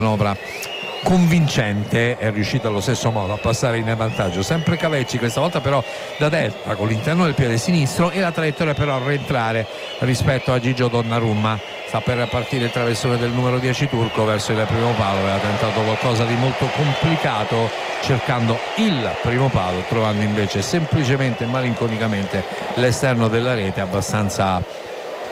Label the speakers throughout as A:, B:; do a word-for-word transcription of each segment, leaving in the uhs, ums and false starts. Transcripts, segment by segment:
A: manovra convincente, è riuscito allo stesso modo a passare in vantaggio sempre Calecci, questa volta però da destra con l'interno del piede sinistro, e la traiettoria però a rientrare rispetto a Gigio Donnarumma. Sta per partire il traversone del numero dieci turco verso il primo palo, aveva tentato qualcosa di molto complicato cercando il primo palo, trovando invece semplicemente e malinconicamente l'esterno della rete, abbastanza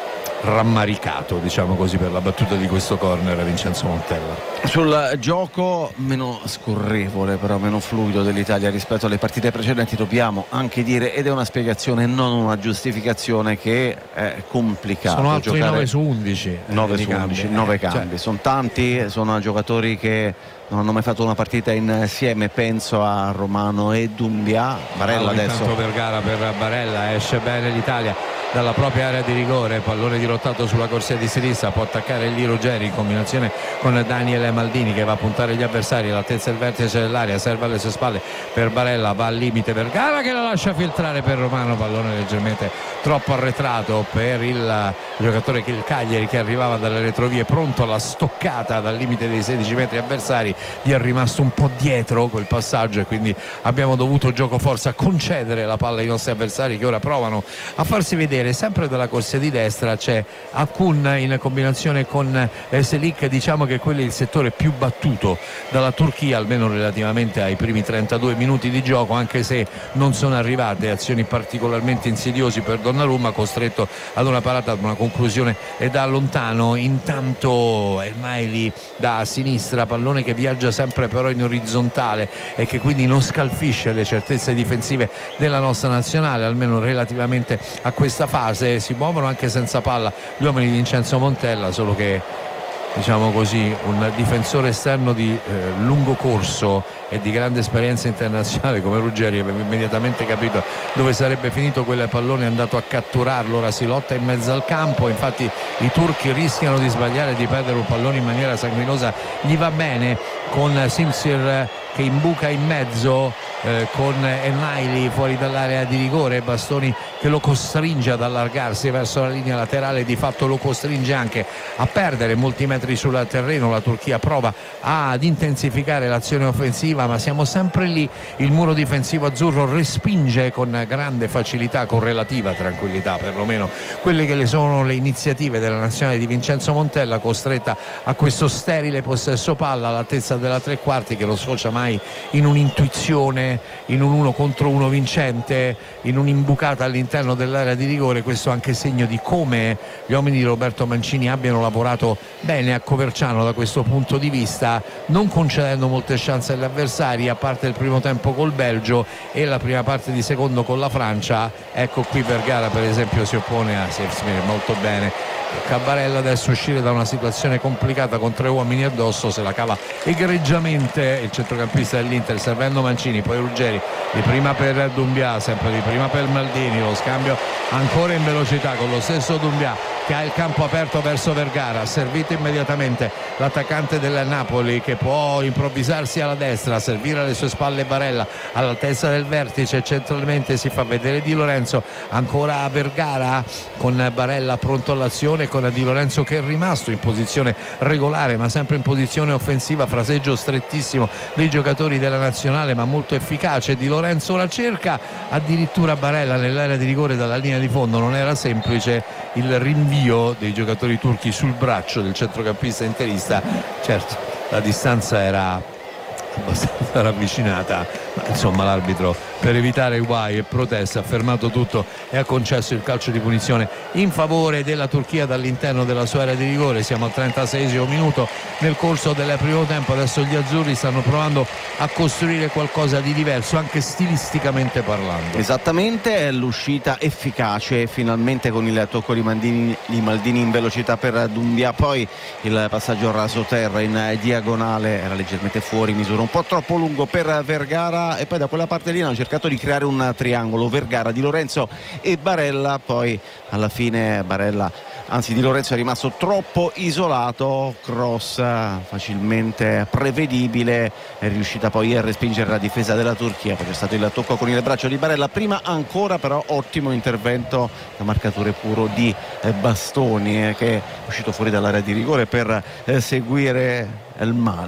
A: rammaricato, diciamo così, per la battuta di questo corner Vincenzo Montella.
B: Sul gioco meno scorrevole, però meno fluido dell'Italia rispetto alle partite precedenti, dobbiamo anche dire, ed è una spiegazione non una giustificazione, che è complicato.
A: Sono altri
B: giocare
A: nove su undici,
B: nove su undici, nove cambi, cioè, sono tanti, sono giocatori che non hanno mai fatto una partita insieme, penso a Romano e Doumbia. Barella
A: allora,
B: adesso
A: intanto per gara per Barella, esce bene l'Italia dalla propria area di rigore, pallone dirottato sulla corsia di sinistra, può attaccare lì Ruggeri in combinazione con Daniele Maldini che va a puntare gli avversari all'altezza del vertice dell'area, serve alle sue spalle per Barella, va al limite Vergara che la lascia filtrare per Romano, pallone leggermente troppo arretrato per il giocatore che il Cagliari, che arrivava dalle retrovie pronto alla stoccata dal limite dei sedici metri avversari, gli è rimasto un po' dietro quel passaggio e quindi abbiamo dovuto gioco forza concedere la palla ai nostri avversari, che ora provano a farsi vedere. Sempre dalla corsia di destra c'è Akun in combinazione con Selik, diciamo che quello è il settore più battuto dalla Turchia, almeno relativamente ai primi trentadue minuti di gioco, anche se non sono arrivate azioni particolarmente insidiosi per Donnarumma, costretto ad una parata, ad una conclusione e da lontano. Intanto Elmaili da sinistra, pallone che viaggia sempre però in orizzontale e che quindi non scalfisce le certezze difensive della nostra nazionale, almeno relativamente a questa fase. Si muovono anche senza palla gli uomini di Vincenzo Montella, solo che, diciamo così, un difensore esterno di eh, lungo corso e di grande esperienza internazionale come Ruggeri aveva immediatamente capito dove sarebbe finito quel pallone, è andato a catturarlo. Ora si lotta in mezzo al campo, infatti i turchi rischiano di sbagliare e di perdere un pallone in maniera sanguinosa. Gli va bene con Simsir che imbuca in mezzo eh, con Elmaili fuori dall'area di rigore, Bastoni che lo costringe ad allargarsi verso la linea laterale, di fatto lo costringe anche a perdere molti metri sul terreno. La Turchia prova ad intensificare l'azione offensiva, ma siamo sempre lì. Il muro difensivo azzurro respinge con grande facilità, con relativa tranquillità perlomeno, quelle che le sono le iniziative della nazionale di Vincenzo Montella, costretta a questo sterile possesso palla all'altezza della tre quarti, che non sfocia mai in un'intuizione, in un uno contro uno vincente, in un'imbucata all'interno dell'area di rigore. Questo anche segno di come gli uomini di Roberto Mancini abbiano lavorato bene a Coverciano da questo punto di vista, non concedendo molte chance agli avversari, a parte il primo tempo col Belgio e la prima parte di secondo con la Francia. Ecco qui Vergara per esempio si oppone a Sefsmir molto bene. Barella adesso uscire da una situazione complicata con tre uomini addosso, se la cava egregiamente il centrocampista dell'Inter servendo Mancini, poi Ruggeri di prima per Doumbia, sempre di prima per Maldini, lo scambio ancora in velocità con lo stesso Doumbia che ha il campo aperto verso Vergara, servito immediatamente l'attaccante del Napoli che può improvvisarsi alla destra, servire alle sue spalle Barella all'altezza del vertice, centralmente si fa vedere Di Lorenzo, ancora Vergara con Barella pronto all'azione, con Di Lorenzo che è rimasto in posizione regolare ma sempre in posizione offensiva, fraseggio strettissimo dei giocatori della nazionale ma molto efficace. Di Lorenzo la cerca addirittura Barella nell'area di rigore dalla linea di fondo, non era semplice il rinvio dei giocatori turchi sul braccio del centrocampista interista. Certo, la distanza era abbastanza ravvicinata, ma insomma l'arbitro, per evitare guai e proteste, ha fermato tutto e ha concesso il calcio di punizione in favore della Turchia dall'interno della sua area di rigore. Siamo al trentaseiesimo minuto nel corso del primo tempo. Adesso gli azzurri stanno provando a costruire qualcosa di diverso anche stilisticamente parlando.
B: Esattamente, è l'uscita efficace finalmente con il tocco di Maldini, di Maldini in velocità per Doumbia, poi il passaggio rasoterra in diagonale era leggermente fuori misura, un po' troppo lungo per Vergara, e poi da quella parte lì hanno cercato di creare un triangolo Vergara, Di Lorenzo e Barella, poi alla fine Barella anzi Di Lorenzo è rimasto troppo isolato, cross facilmente prevedibile, è riuscita poi a respingere la difesa della Turchia, poi c'è stato il tocco con il braccio di Barella, prima ancora però ottimo intervento da marcatore puro di Bastoni, eh, che è uscito fuori dall'area di rigore per eh, seguire il male